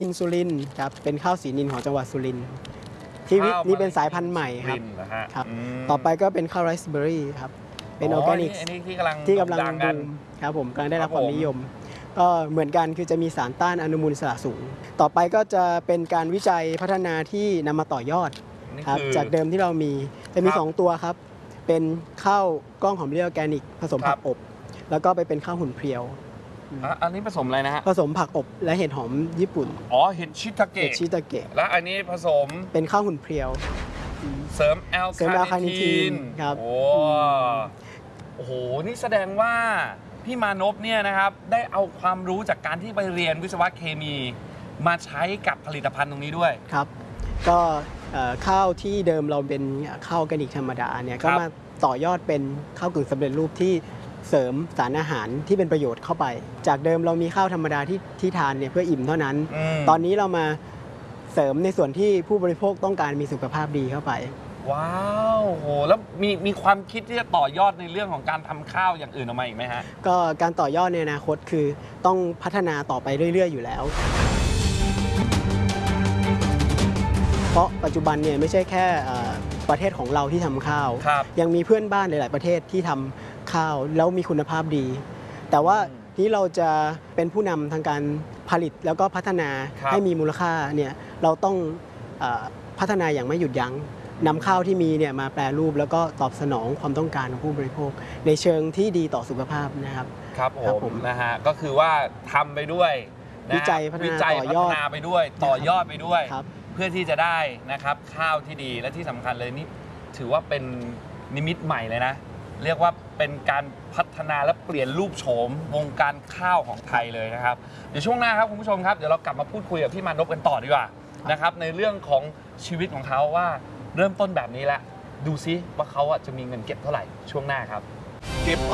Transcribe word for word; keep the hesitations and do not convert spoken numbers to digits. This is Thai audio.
อินซูลินครับเป็นข้าวสีนินของจังหวัดสุรินทร์ที่นี่เป็นสายพันธุ์ใหม่ครับครับต่อไปก็เป็นข้าวไรซ์เบอร์รี่ครับเป็นออร์แกนิกที่กำลังที่กำลังบูมครับผมกำลังได้รับความนิยมก็เหมือนกันคือจะมีสารต้านอนุมูลอิสระสูงต่อไปก็จะเป็นการวิจัยพัฒนาที่นำมาต่อยอดครับจากเดิมที่เรามีจะมีสองตัวครับเป็นข้าวกล้องหอมเลียออร์แกนิกผสมผักอบแล้วก็ไปเป็นข้าวหุ่นเพรียวอันนี้ผสมอะไรนะฮะผสมผักอบและเห็ดหอมญี่ปุ่นอ๋อเห็ดชิตาเกะเห็ดชิตาเกะแล้วอันนี้ผสมเป็นข้าวหุ่นเพรียวเสริมแอลคาเนทีนครับโอ้โอ้โหนี่แสดงว่าพี่มานพเนี่ยนะครับได้เอาความรู้จากการที่ไปเรียนวิศวะเคมีมาใช้กับผลิตภัณฑ์ตรงนี้ด้วยครับก็ข้าวที่เดิมเราเป็นข้าวออร์แกนิกธรรมดาเนี่ยก็มาต่อยอดเป็นข้าวกึ่งสำเร็จรูปที่เสริมสารอาหารที่เป็นประโยชน์เข้าไปจากเดิมเรามีข้าวธรรมดาที่ที่ทานเนี่ยเพื่ออิ่มเท่านั้นตอนนี้เรามาเสริมในส่วนที่ผู้บริโภคต้องการมีสุขภาพดีเข้าไปว้าวโหแล้วมีมีความคิดที่จะต่อยอดในเรื่องของการทำข้าวอย่างอื่นออกมาอีกไหมฮะก็การต่อยอดในอนาคตคือต้องพัฒนาต่อไปเรื่อยๆอยู่แล้วเพราะปัจจุบันเนี่ยไม่ใช่แค่ประเทศของเราที่ทำข้าวยังมีเพื่อนบ้านหลายๆประเทศที่ทำข้าวแล้วมีคุณภาพดีแต่ว่าที่เราจะเป็นผู้นำทางการผลิตแล้วก็พัฒนาให้มีมูลค่าเนี่ยเราต้องพัฒนาอย่างไม่หยุดยั้งนำข้าวที่มีเนี่ยมาแปรรูปแล้วก็ตอบสนองความต้องการของผู้บริโภคในเชิงที่ดีต่อสุขภาพนะครับครับผมนะฮะก็คือว่าทำไปด้วยวิจัยพัฒนาต่อยอดไปด้วยต่อยอดไปด้วยเพื่อที่จะได้นะครับข้าวที่ดีและที่สำคัญเลยนี่ถือว่าเป็นนิมิตใหม่เลยนะเรียกว่าเป็นการพัฒนาและเปลี่ยนรูปโฉมวงการข้าวของไทยเลยนะครับเดี๋ยวช่วงหน้าครับคุณผู้ชมครับเดี๋ยวเรากลับมาพูดคุยกับพี่มานพกันต่อดีกว่านะครับในเรื่องของชีวิตของเขาว่าเริ่มต้นแบบนี้แล้วดูซิว่าเขาจะมีเงินเก็บเท่าไหร่ช่วงหน้าครับเก็บ